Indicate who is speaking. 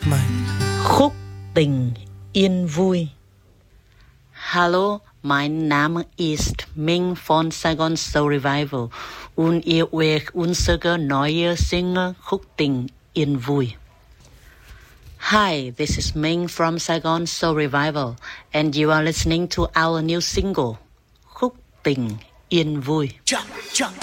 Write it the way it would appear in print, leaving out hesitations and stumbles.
Speaker 1: Khúc tình yên vui.
Speaker 2: Hallo, mein Name ist Ming von Saigon Soul Revival und ihr hört unsere neue Single Khúc tình yên vui. Hi, this is Ming from Saigon Soul Revival and you are listening to our new single Khúc tình yên vui.
Speaker 3: Jump, jump.